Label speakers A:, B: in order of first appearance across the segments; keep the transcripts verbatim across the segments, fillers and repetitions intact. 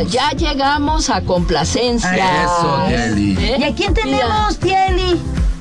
A: llegamos.
B: Ya llegamos a complacencia.
A: Eso, Tieli.
C: ¿Eh? ¿Y a quién tenemos, Tieli?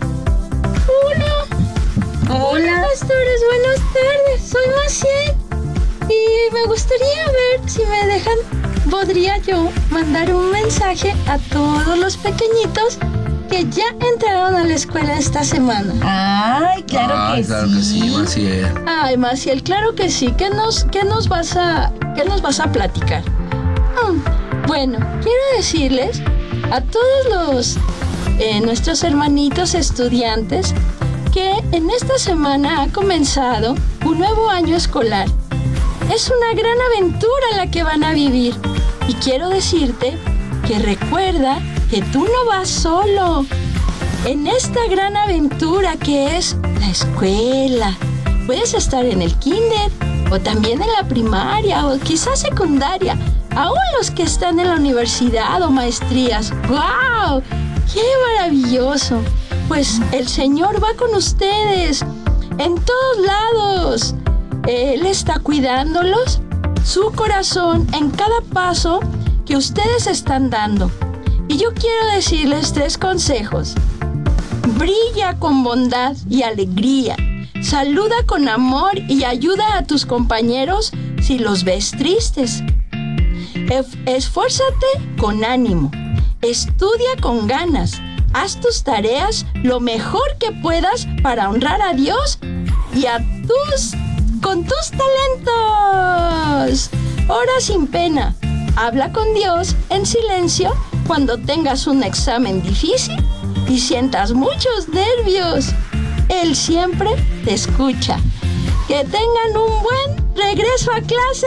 D: Hola. Hola, pastores, buenas tardes. Soy Maciel. Y me gustaría ver si me dejan, podría yo mandar un mensaje a todos los pequeñitos que ya entraron a la escuela esta semana.
C: Ay, claro
A: Ay,
C: que
A: claro
C: sí.
A: que sí, Maciel.
B: Ay, Maciel, claro que sí. ¿Qué nos, qué nos vas a, qué nos vas a platicar?
D: Mm, bueno, quiero decirles a todos los eh, nuestros hermanitos estudiantes que en esta semana ha comenzado un nuevo año escolar. Es una gran aventura la que van a vivir. Y quiero decirte que recuerda que tú no vas solo. En esta gran aventura que es la escuela. Puedes estar en el kinder o también en la primaria o quizás secundaria. Aún los que están en la universidad o maestrías. ¡Wow! ¡Qué maravilloso! Pues el Señor va con ustedes en todos lados. Él está cuidándolos, su corazón en cada paso que ustedes están dando. Y yo quiero decirles tres consejos. Brilla con bondad y alegría. Saluda con amor y ayuda a tus compañeros si los ves tristes. Esfuérzate con ánimo. Estudia con ganas. Haz tus tareas lo mejor que puedas para honrar a Dios y a tus con tus talentos. Ora sin pena. Habla con Dios en silencio cuando tengas un examen difícil y sientas muchos nervios. Él siempre te escucha. Que tengan un buen regreso a clase.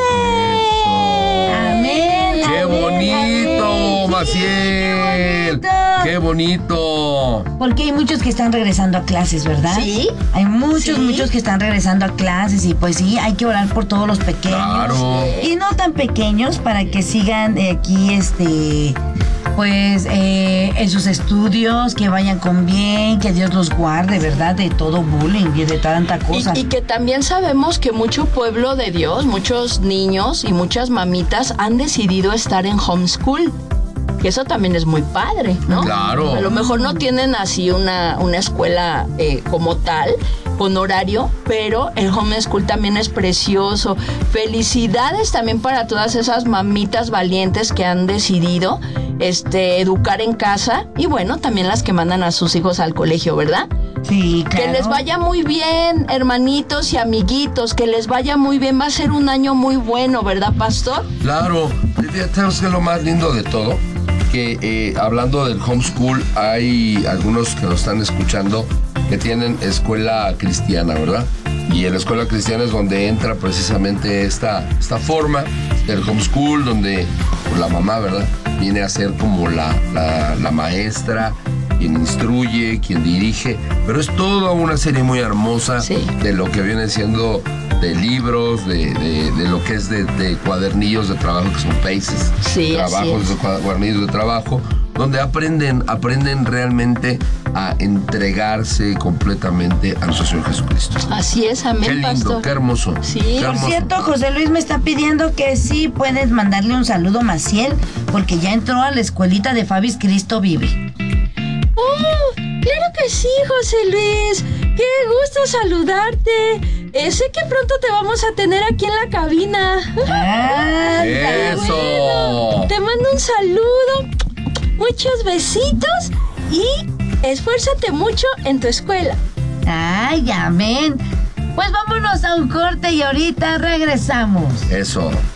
C: Amén.
A: ¡Qué
C: amén,
A: bonito,
C: amén.
A: Maciel!
C: Sí,
A: ¡Qué bonito!
C: Porque hay muchos que están regresando a clases, ¿verdad?
B: Sí.
C: Hay muchos,
B: Sí.
C: muchos que están regresando a clases y pues sí, hay que orar por todos los pequeños.
A: Claro.
C: Y no tan pequeños para que sigan eh, aquí, este, pues, eh, en sus estudios, que vayan con bien, que Dios los guarde, ¿verdad? De todo bullying y de tanta cosa.
B: Y, y que también sabemos que mucho pueblo de Dios, muchos niños y muchas mamitas han decidido estar en homeschool. Que eso también es muy padre, ¿no?
A: Claro.
B: A lo mejor no tienen así una, una escuela eh, como tal, con horario, pero el homeschool también es precioso. Felicidades también para todas esas mamitas valientes que han decidido este, educar en casa y bueno, también las que mandan a sus hijos al colegio, ¿verdad?
C: Sí, claro.
B: Que les vaya muy bien, hermanitos y amiguitos, que les vaya muy bien. Va a ser un año muy bueno, ¿verdad, pastor?
A: Claro. Fíjate, ¿sabes qué es lo más lindo de todo? Que eh, hablando del homeschool, hay algunos que nos están escuchando que tienen escuela cristiana, ¿verdad? Y en la escuela cristiana es donde entra precisamente esta, esta forma del homeschool, donde pues, la mamá, ¿verdad? Viene a ser como la, la, la maestra, quien instruye, quien dirige, pero es toda una serie muy hermosa
B: Sí.
A: de lo que viene siendo de libros, de, de, de lo que es de, de cuadernillos de trabajo, que son paces,
B: Sí, así
A: trabajos
B: es.
A: de cuadernillos de trabajo, donde aprenden, aprenden realmente a entregarse completamente a nuestro Señor Jesucristo.
B: Así es, amén,
A: Qué lindo,
B: pastor.
A: qué hermoso.
B: Sí.
A: qué
C: Por
A: hermoso.
C: cierto, José Luis me está pidiendo que sí puedes mandarle un saludo a Maciel, porque ya entró a la escuelita de Fabis Cristo Vive.
D: ¡Oh! ¡Claro que sí, José Luis! ¡Qué gusto saludarte! Eh, sé que pronto te vamos a tener aquí en la cabina.
C: ¡Ah!
A: ¡Eso!
D: Te mando un saludo, muchos besitos y esfuérzate mucho en tu escuela.
C: ¡Ay, amén! Pues vámonos a un corte y ahorita regresamos.
A: Eso.